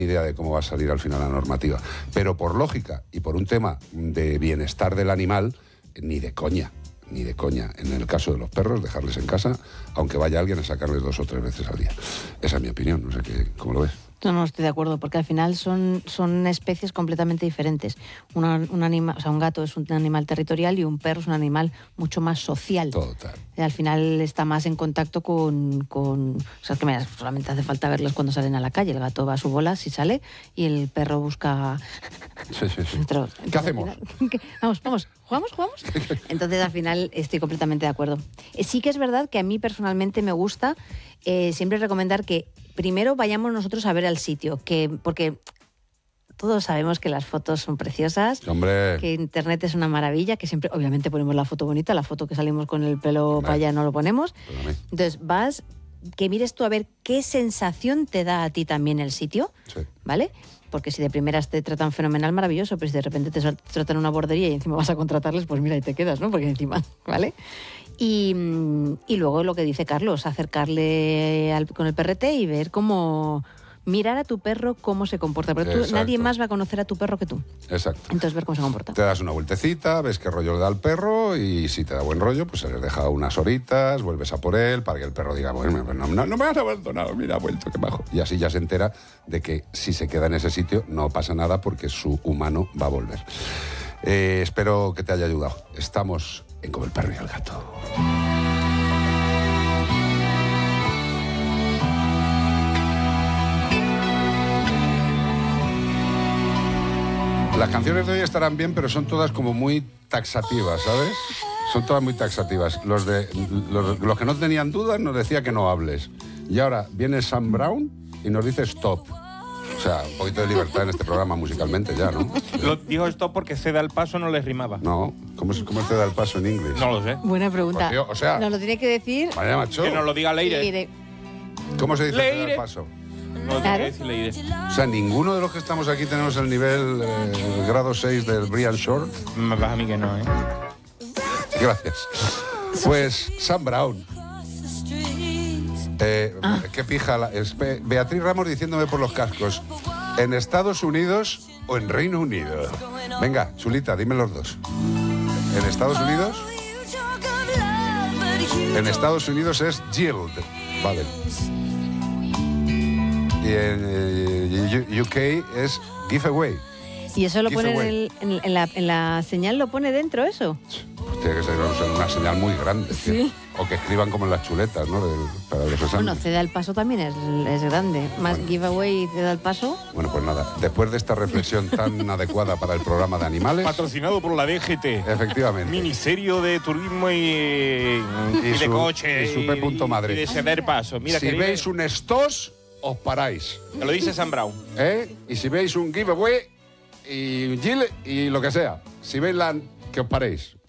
idea de cómo va a salir al final la normativa. Pero por lógica y por un tema de bienestar del animal, ni de coña. Ni de coña. En el caso de los perros, dejarles en casa, aunque vaya alguien a sacarles 2 o 3 veces al día. Esa es mi opinión, no sé cómo lo ves. No estoy de acuerdo, porque al final son especies completamente diferentes. Un gato es un animal territorial y un perro es un animal mucho más social. Total. Al final está más en contacto con o sea, que solamente hace falta verlos cuando salen a la calle. El gato va a su bola, si sale, y el perro busca... Sí. ¿Qué hacemos? Vamos, ¿jugamos? Entonces, al final, estoy completamente de acuerdo. Sí que es verdad que a mí personalmente me gusta siempre recomendar que primero vayamos nosotros a ver al sitio, porque todos sabemos que las fotos son preciosas, ¡Hombre! Que Internet es una maravilla, que siempre, obviamente, ponemos la foto bonita, la foto que salimos con el pelo para allá no lo ponemos. Entonces, vas, que mires tú a ver qué sensación te da a ti también el sitio, Sí. ¿vale? Porque si de primeras te tratan fenomenal, maravilloso, pero si de repente te tratan una bordería y encima vas a contratarles, pues mira, y te quedas, ¿no? Porque encima, ¿vale? Y luego lo que dice Carlos, acercarle con el perrete y ver cómo... Mirar a tu perro cómo se comporta, porque nadie más va a conocer a tu perro que tú. Exacto. Entonces, ver cómo se comporta. Te das una vueltecita, ves qué rollo le da al perro y si te da buen rollo, pues se les deja unas horitas, vuelves a por él para que el perro diga, bueno, no me has abandonado, mira, ha vuelto, qué bajo. Y así ya se entera de que si se queda en ese sitio no pasa nada porque su humano va a volver. Espero que te haya ayudado. Estamos en Como el perro y el gato. Las canciones de hoy estarán bien, pero son todas como muy taxativas, ¿sabes? Son todas muy taxativas. Los que no tenían dudas nos decía que no hables. Y ahora viene Sam Brown y nos dice stop. O sea, un poquito de libertad en este programa musicalmente ya, ¿no? Lo dijo stop porque ceda el paso no les rimaba. No, ¿cómo se da el paso en inglés? No lo sé. Buena pregunta. Pues, tío, o sea, nos lo tiene que decir... Vaya macho. Que nos lo diga Leire. ¿Cómo se dice Leire. ceder el paso? No lo tiene que decir Leire. O sea, ninguno de los que estamos aquí tenemos el nivel grado 6 del Brian Short. Me pasa a mí que no, ¿eh? Gracias. Pues Sam Brown. Qué pija. Beatriz Ramos diciéndome por los cascos. ¿En Estados Unidos o en Reino Unido? Venga, chulita, dime los dos. ¿En Estados Unidos? En Estados Unidos es Yield. Vale. Y en UK es Giveaway. ¿Y eso lo pone en la señal? ¿Lo pone dentro eso? Pues tiene que ser una señal muy grande. Sí. Tío. O que escriban como en las chuletas, ¿no? Para los exámenes. Bueno, ceda el paso también es grande. Más bueno. Giveaway y ceda el paso. Bueno, pues nada. Después de esta reflexión tan adecuada para el programa de animales... Patrocinado por la DGT. Efectivamente. Ministerio de Turismo y de Coche. Y su P.Madrid. Y de ceder paso. Mira, si veis un estos, os paráis. Te lo dice Sam Brown. Y si veis un giveaway y Jill y lo que sea, si veis que os paréis.